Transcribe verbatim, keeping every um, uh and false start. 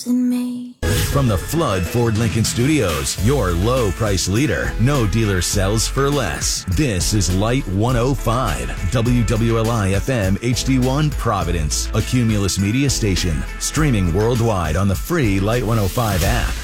in me. From the Flood Ford Lincoln Studios, your low price leader. No dealer sells for less. This is Light one oh five, W W L I F M H D one Providence, a Cumulus media station. Streaming worldwide on the free Light one oh five app.